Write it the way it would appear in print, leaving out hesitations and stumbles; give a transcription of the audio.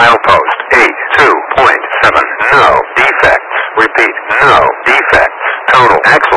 Milepost 82.7. No defects. Repeat, no defects. Total accident